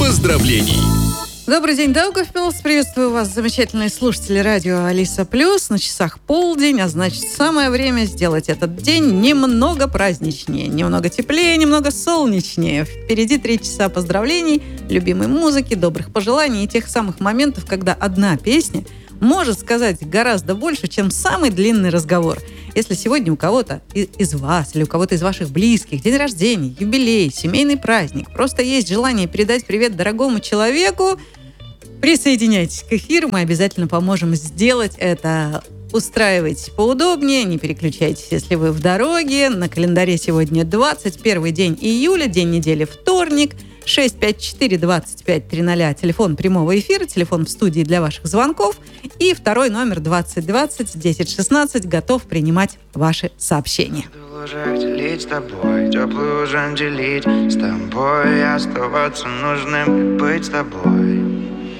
поздравлений. Добрый день, Даугавпилс. Приветствую вас, замечательные слушатели радио Алиса Плюс. На часах полдень, а значит, самое время сделать этот день немного праздничнее, немного теплее, немного солнечнее. Впереди 3 часа поздравлений, любимой музыки, добрых пожеланий и тех самых моментов, когда одна песня может сказать гораздо больше, чем самый длинный разговор. Если сегодня у кого-то из вас или у кого-то из ваших близких день рождения, юбилей, семейный праздник, просто есть желание передать привет дорогому человеку, присоединяйтесь к эфиру, мы обязательно поможем сделать это. Устраивайтесь поудобнее, не переключайтесь, если вы в дороге. На календаре сегодня 21 день июля, день недели вторник, 654-25-00, телефон прямого эфира, телефон в студии для ваших звонков и второй номер 2020-1016, готов принимать ваши сообщения. Делить с тобой, теплую жизнь делить с тобой, оставаться нужным, быть с тобой.